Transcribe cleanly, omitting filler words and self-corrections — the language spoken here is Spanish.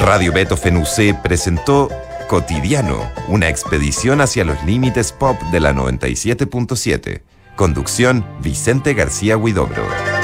Radio Beethoven UC presentó Cotidiano, una expedición hacia los límites pop de la 97.7. Conducción, Vicente García Huidobro.